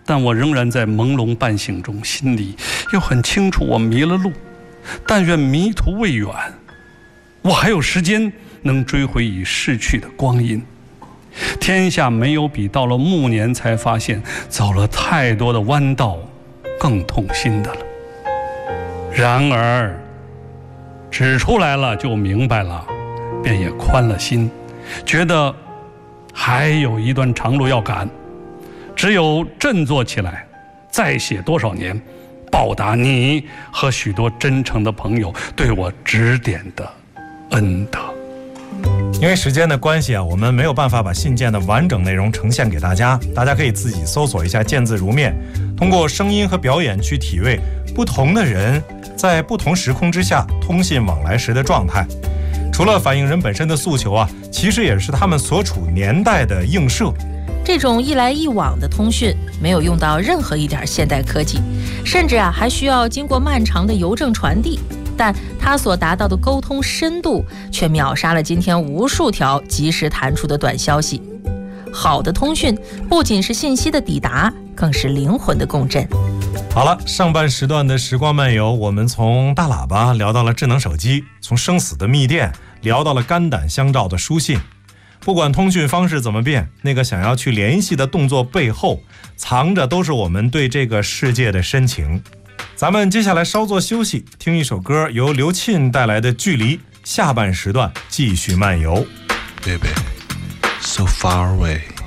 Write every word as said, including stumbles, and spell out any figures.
但我仍然在朦胧半醒中，心里又很清楚我迷了路。但愿迷途未远，我还有时间能追回已逝去的光阴。天下没有比到了暮年才发现走了太多的弯道更痛心的了。然而指出来了就明白了，便也宽了心，觉得还有一段长路要赶，只有振作起来，再写多少年，报答你和许多真诚的朋友对我指点的恩德。 因为时间的关系啊，我们没有办法把信件的完整内容呈现给大家，大家可以自己搜索一下见字如面，通过声音和表演去体味不同的人在不同时空之下通信往来时的状态。除了反映人本身的诉求啊，其实也是他们所处年代的映射。 这种一来一往的通讯没有用到任何一点现代科技，甚至啊还需要经过漫长的邮政传递，但它所达到的沟通深度却秒杀了今天无数条及时弹出的短消息。好的通讯不仅是信息的抵达，更是灵魂的共振。 好了，上半时段的时光漫游，我们从大喇叭聊到了智能手机，从生死的密电聊到了肝胆相照的书信。不管通讯方式怎么变，那个想要去联系的动作背后藏着都是我们对这个世界的深情。咱们接下来稍作休息，听一首歌，由刘沁带来的《距离》，下半时段继续漫游。 Baby, so far away